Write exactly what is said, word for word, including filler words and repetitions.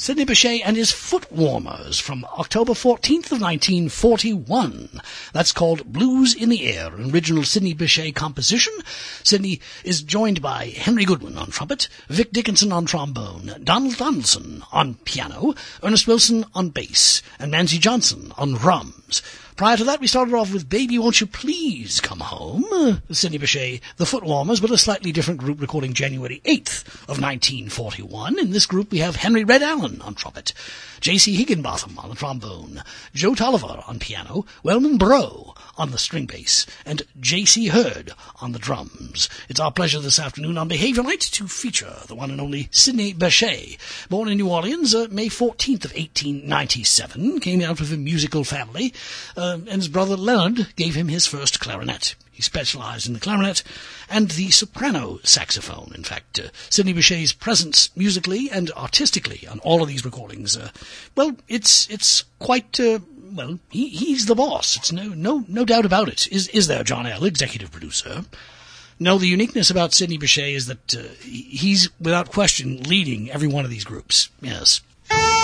Sidney Bechet and his Foot Warmers from October fourteenth of nineteen forty-one. That's called Blues in the Air, an original Sidney Bechet composition. Sidney is joined by Henry Goodwin on trumpet, Vic Dickinson on trombone, Donald Donaldson on piano, Ernest Wilson on bass, and Manzi Johnson on drums. Prior to that, we started off with Baby Won't You Please Come Home, uh, Sidney Bechet, the Foot Warmers, but a slightly different group recording January eighth of nineteen forty-one. In this group, we have Henry Red Allen on trumpet, J C Higginbotham on the trombone, Joe Tolliver on piano, Wellman Breaux on the string bass, and J C Hurd on the drums. It's our pleasure this afternoon on Behavior Night to feature the one and only Sidney Bechet. Born in New Orleans, uh, May fourteenth of eighteen ninety-seven, came out of a musical family, uh, and his brother Leonard gave him his first clarinet. He specialized in the clarinet and the soprano saxophone. In fact, uh, Sidney Bechet's presence musically and artistically on all of these recordings, uh, well, it's it's quite, uh, well, he, he's the boss. It's no no no doubt about it. Is is there, John L., executive producer? No, the uniqueness about Sidney Bechet is that uh, he's, without question, leading every one of these groups. Yes.